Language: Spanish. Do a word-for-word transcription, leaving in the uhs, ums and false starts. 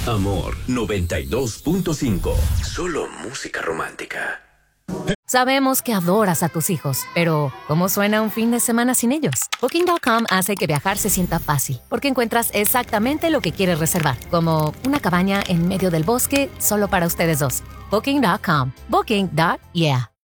Amor noventa y dos punto cinco. Solo música romántica. Sabemos que adoras a tus hijos, pero ¿cómo suena un fin de semana sin ellos? Booking punto com hace que viajar se sienta fácil, porque encuentras exactamente lo que quieres reservar, como una cabaña en medio del bosque solo para ustedes dos. Booking punto com. Booking. Yeah.